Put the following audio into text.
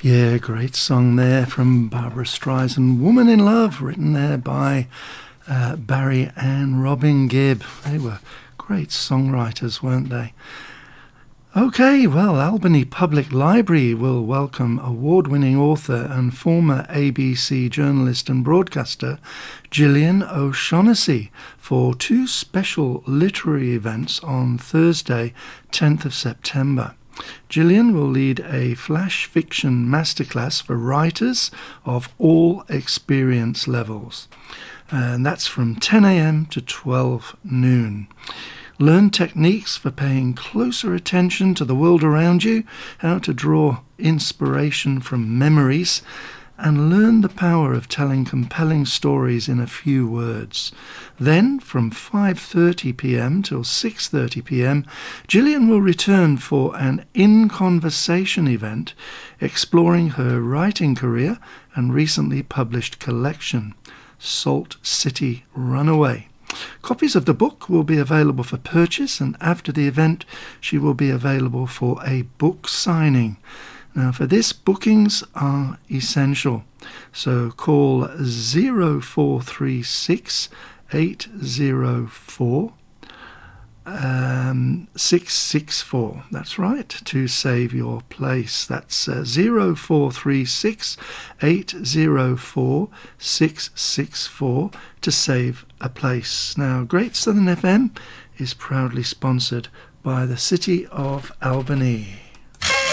Yeah, great song there from Barbara Streisand, Woman in Love, written there by Barry and Robin Gibb. They were great songwriters, weren't they? Okay, well, Albany Public Library will welcome award-winning author and former ABC journalist and broadcaster Gillian O'Shaughnessy for two special literary events on Thursday, 10th of September. Gillian will lead a flash fiction masterclass for writers of all experience levels, and that's from 10 a.m. to 12 noon. Learn techniques for paying closer attention to the world around you, how to draw inspiration from memories, and learn the power of telling compelling stories in a few words. Then, from 5:30 p.m. till 6:30 p.m, Gillian will return for an In Conversation event exploring her writing career and recently published collection, Salt City Runaway. Copies of the book will be available for purchase, and after the event she will be available for a book signing. Now, for this, bookings are essential, so call 0436 804 664. That's right, to save your place. That's 0436 804 664 to save a place. Now, Great Southern FM is proudly sponsored by the City of Albany.